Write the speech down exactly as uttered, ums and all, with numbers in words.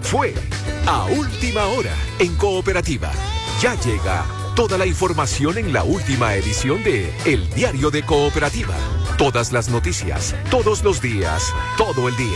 Fue a última hora en Cooperativa. Ya llega toda la información en la última edición de El Diario de Cooperativa. Todas las noticias, todos los días, todo el día.